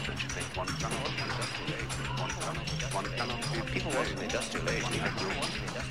don't you think? One cannot be industrial age. One cannot be. People was in the industrial age.